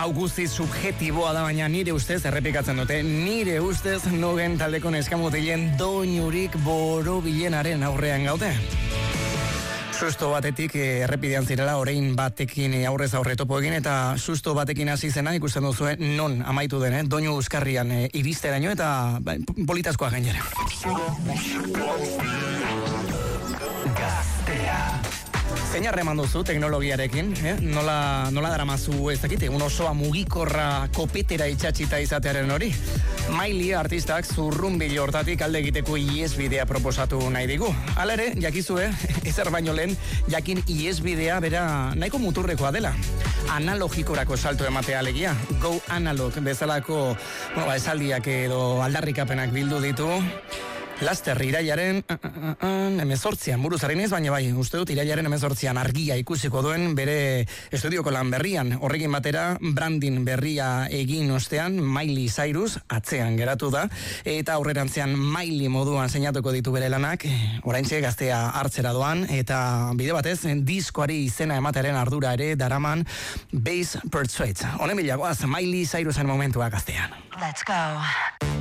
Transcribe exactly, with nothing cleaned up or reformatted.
Hau guzti subjetiboa da, baina nire ustez, errepikatzen dute, nire ustez nogen taldeko neskamutilen doinurik borobilenaren aurrean gaude. Susto batetik errepidean zirela, orain batekin aurrez aurre topo egin, eta susto batekin hasi zena ikusten duzu non amaitu den, eh? Doinu euskarrian e, iristeraino eta ba, politazkoa gainera. Gaztea. Zein harreman duzu teknologiarekin, eh? Nola, nola daramazu ez dakite, un osoa mugikorra kopetera itxatxita izatearen hori? Maili artistak zurrunbilo hortatik alde egiteko iesbidea proposatu nahi digu. Hala ere, jakizue, ezer baino lehen, jakin iesbidea bera nahiko muturrekoa dela. Analogikorako salto ematea alegia. Go analog bezalako bueno, esaldiak edo aldarrikapenak bildu ditu. Laster iraiaren emezortzian buruz harinez, baina bai, uste dut iraiaren emezortzian argia ikusiko duen bere estudioko lan berrian. Horrekin batera, branding berria egin ostean, Miley Cyrus atzean geratu da, eta aurrerantzean Miley moduan seinatuko ditu bere lanak, oraintxe gaztea hartzera doan, eta bide batez, diskoari izena ematearen ardura ere daraman Bass Persuades. Honen bilagoaz, Miley Cyrusen momentua gaztean. Let's go.